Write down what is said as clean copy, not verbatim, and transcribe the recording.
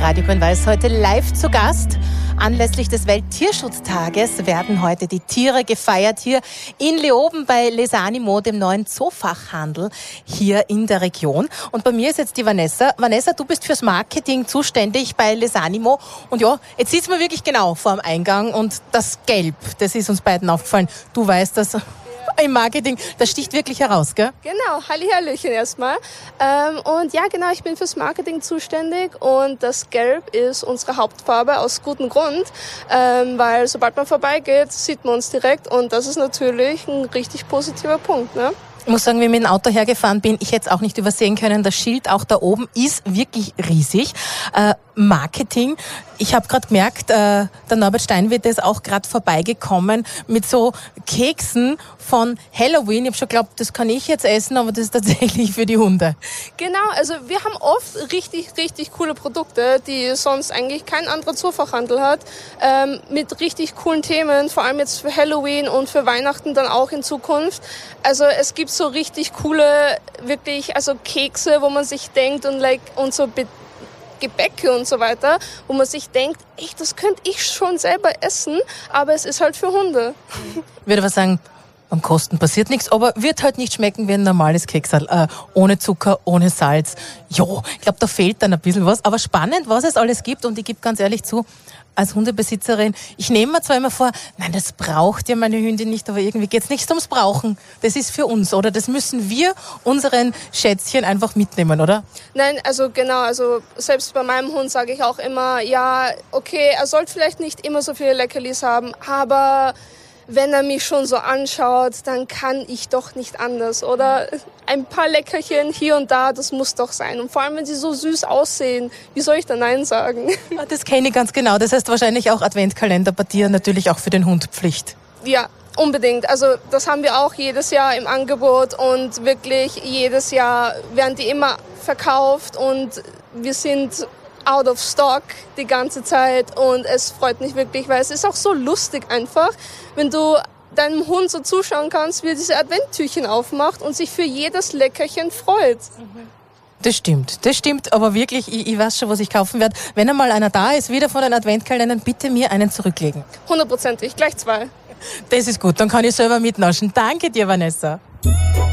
Radio Grün-Weiß heute live zu Gast. Anlässlich des Welttierschutztages werden heute die Tiere gefeiert hier in Leoben bei Les Animaux, dem neuen Zoofachhandel hier in der Region. Und bei mir ist jetzt die Vanessa. Vanessa, du bist fürs Marketing zuständig bei Les Animaux. Und ja, jetzt sitzen wir wirklich genau vor dem Eingang und das Gelb, das ist uns beiden aufgefallen. Du weißt das. Im Marketing, das sticht wirklich heraus, gell? Genau, Hallihallöchen erstmal. Und ja, genau, ich bin fürs Marketing zuständig und das Gelb ist unsere Hauptfarbe aus gutem Grund, weil sobald man vorbeigeht, sieht man uns direkt und das ist natürlich ein richtig positiver Punkt, ne? Ich muss sagen, wie ich mit dem Auto hergefahren bin, ich hätte es auch nicht übersehen können. Das Schild auch da oben ist wirklich riesig. Marketing. Ich habe gerade gemerkt, der Norbert Steinwitte ist auch gerade vorbeigekommen mit so Keksen von Halloween. Ich habe schon geglaubt, das kann ich jetzt essen, aber das ist tatsächlich für die Hunde. Genau, also wir haben oft richtig, richtig coole Produkte, die sonst eigentlich kein anderer Zoofachhandel hat, mit richtig coolen Themen, vor allem jetzt für Halloween und für Weihnachten dann auch in Zukunft. Also es gibt so richtig coole, wirklich, also Kekse, wo man sich denkt und so Gebäcke und so weiter, wo man sich denkt, echt, das könnte ich schon selber essen, aber es ist halt für Hunde. Ich würde aber sagen, am Kosten passiert nichts, aber wird halt nicht schmecken wie ein normales Keksal, ohne Zucker, ohne Salz. Jo, ich glaube, da fehlt dann ein bisschen was, aber spannend, was es alles gibt und ich gebe ganz ehrlich zu, als Hundebesitzerin, ich nehme mir zwar immer vor, nein, das braucht ja meine Hündin nicht, aber irgendwie geht's nicht ums Brauchen. Das ist für uns, oder? Das müssen wir unseren Schätzchen einfach mitnehmen, oder? Nein, also genau, also selbst bei meinem Hund sage ich auch immer, ja, okay, er sollte vielleicht nicht immer so viele Leckerlis haben, aber wenn er mich schon so anschaut, dann kann ich doch nicht anders, oder? Ein paar Leckerchen hier und da, das muss doch sein. Und vor allem, wenn sie so süß aussehen, wie soll ich da Nein sagen? Das kenne ich ganz genau. Das heißt wahrscheinlich auch Adventkalender bei dir, natürlich auch für den Hund Pflicht. Ja, unbedingt. Also das haben wir auch jedes Jahr im Angebot und wirklich jedes Jahr werden die immer verkauft und wir sind out of stock die ganze Zeit und es freut mich wirklich, weil es ist auch so lustig einfach, wenn du deinem Hund so zuschauen kannst, wie er diese Adventtürchen aufmacht und sich für jedes Leckerchen freut. Das stimmt, aber wirklich, ich weiß schon, was ich kaufen werde. Wenn einmal einer da ist, wieder von den Adventkalendern, bitte mir einen zurücklegen. 100%, gleich 2. Das ist gut, dann kann ich selber mitnaschen. Danke dir, Vanessa.